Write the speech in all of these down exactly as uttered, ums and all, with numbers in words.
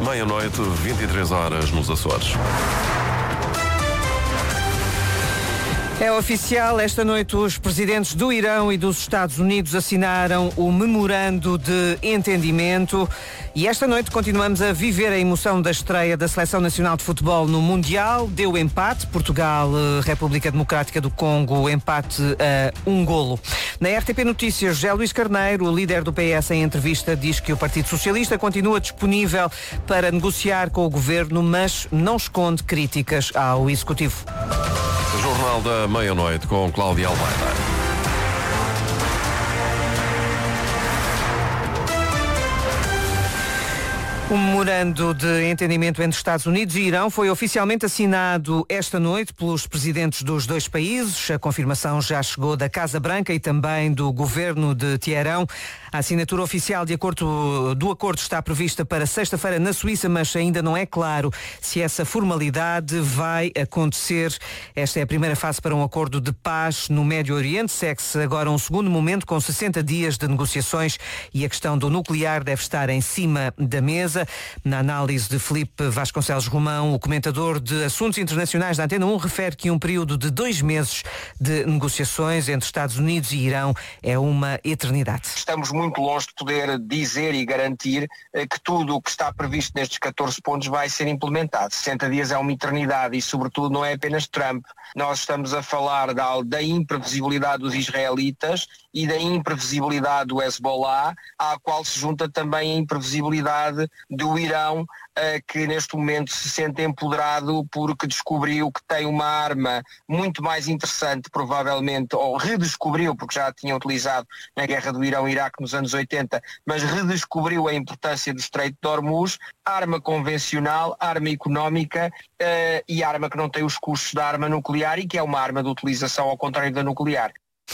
Meia-noite, vinte e três horas nos Açores. É oficial, esta noite os presidentes do Irão e dos Estados Unidos assinaram o memorando de entendimento e esta noite continuamos a viver a emoção da estreia da Seleção Nacional de Futebol no Mundial. Deu empate, Portugal, República Democrática do Congo, empate a um golo. Na R T P Notícias, José Luís Carneiro, o líder do P S em entrevista, diz que o Partido Socialista continua disponível para negociar com o Governo, mas não esconde críticas ao Executivo. Jornal da Meia-Noite com Cláudia Almeida. O memorando de entendimento entre Estados Unidos e Irão foi oficialmente assinado esta noite pelos presidentes dos dois países. A confirmação já chegou da Casa Branca e também do governo de Teherão. A assinatura oficial de acordo, do acordo está prevista para sexta-feira na Suíça, mas ainda não é claro se essa formalidade vai acontecer. Esta é a primeira fase para um acordo de paz no Médio Oriente. Segue-se agora um segundo momento com sessenta dias de negociações e a questão do nuclear deve estar em cima da mesa. Na análise de Filipe Vasconcelos Romão, o comentador de assuntos internacionais da Antena um refere que um período de dois meses de negociações entre Estados Unidos e Irão é uma eternidade. Estamos muito longe de poder dizer e garantir que tudo o que está previsto nestes catorze pontos vai ser implementado. sessenta dias é uma eternidade e, sobretudo, não é apenas Trump. Nós estamos a falar da, da imprevisibilidade dos israelitas e da imprevisibilidade do Hezbollah, à qual se junta também a imprevisibilidade do Irão, que neste momento se sente empoderado porque descobriu que tem uma arma muito mais interessante, provavelmente, ou redescobriu, porque já a tinha utilizado na guerra do Irão-Iraque nos anos oitenta, mas redescobriu a importância do Estreito de Hormuz, arma convencional, arma económica uh, e arma que não tem os custos da arma nuclear e que é uma arma de utilização ao contrário da nuclear.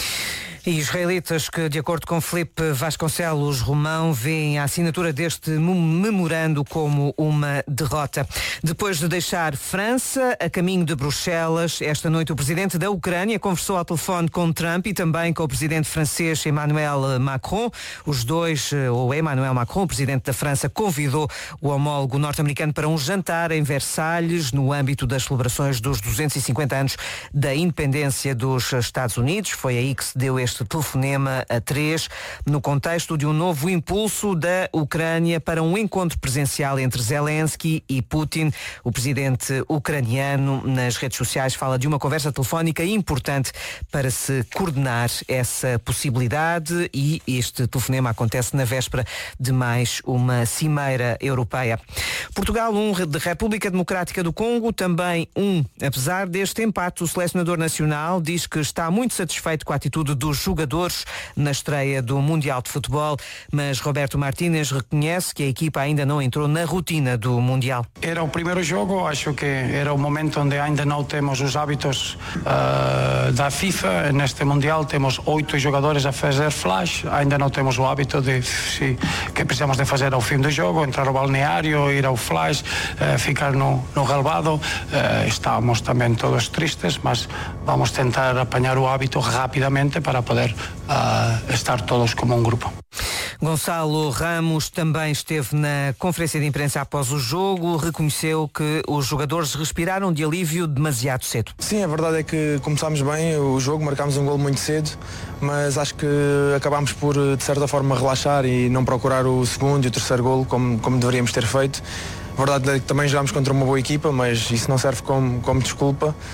E israelitas que, de acordo com Filipe Vasconcelos Romão, veem a assinatura deste memorando como uma derrota. Depois de deixar França, a caminho de Bruxelas, esta noite o presidente da Ucrânia conversou ao telefone com Trump e também com o presidente francês Emmanuel Macron. Os dois, ou Emmanuel Macron, o presidente da França, convidou o homólogo norte-americano para um jantar em Versalhes, no âmbito das celebrações dos duzentos e cinquenta anos da independência dos Estados Unidos. Foi aí que se deu este este telefonema a três, no contexto de um novo impulso da Ucrânia para um encontro presencial entre Zelensky e Putin. O presidente ucraniano nas redes sociais fala de uma conversa telefónica importante para se coordenar essa possibilidade e este telefonema acontece na véspera de mais uma cimeira europeia. Portugal um, de República Democrática do Congo, também um. Apesar deste empate, o selecionador nacional diz que está muito satisfeito com a atitude dos jogadores na estreia do Mundial de Futebol, mas Roberto Martínez reconhece que a equipa ainda não entrou na rotina do Mundial. Era o primeiro jogo, acho que era o momento onde ainda não temos os hábitos uh, da FIFA. Neste Mundial temos oito jogadores a fazer flash, ainda não temos o hábito de se, que precisamos de fazer ao fim do jogo, entrar ao balneário, ir ao flash, uh, ficar no, no relvado. Uh, estamos também todos tristes, mas vamos tentar apanhar o hábito rapidamente para poder uh, estar todos como um grupo. Gonçalo Ramos também esteve na conferência de imprensa após o jogo, reconheceu que os jogadores respiraram de alívio demasiado cedo. Sim, a verdade é que começámos bem o jogo, marcámos um golo muito cedo, mas acho que acabámos por, de certa forma, relaxar e não procurar o segundo e o terceiro golo como, como deveríamos ter feito. A verdade é que também jogámos contra uma boa equipa, mas isso não serve como, como desculpa.